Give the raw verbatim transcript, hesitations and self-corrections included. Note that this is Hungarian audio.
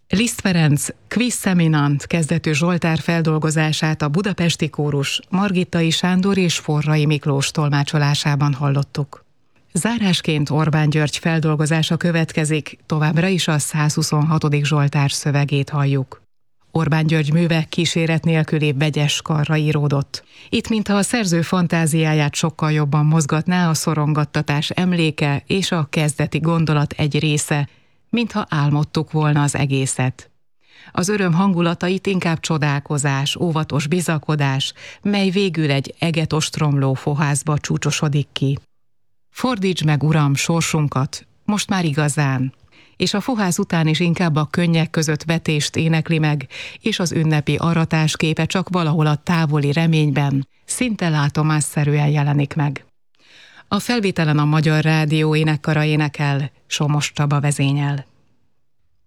Liszt Ferenc Quis Seminant kezdetű Zsoltár feldolgozását a budapesti kórus Margittai Sándor és Forrai Miklós tolmácsolásában hallottuk. Zárásként Orbán György feldolgozása következik, továbbra is a százhuszonhatodik Zsoltár szövegét halljuk. Orbán György műve kíséret nélküli vegyes karra íródott. Itt mintha a szerző fantáziáját sokkal jobban mozgatná a szorongattatás emléke és a kezdeti gondolat egy része, mintha álmodtuk volna az egészet. Az öröm hangulatait inkább csodálkozás, óvatos bizakodás, mely végül egy eget ostromló fohászba csúcsosodik ki. Fordítsd meg, Uram, sorsunkat, most már igazán, és a fohász után is inkább a könnyek között vetést énekli meg, és az ünnepi aratás képe csak valahol a távoli reményben, szinte látomásszerűen jelenik meg. A felvételen a Magyar Rádió énekkara énekel, Somos Csaba vezényel.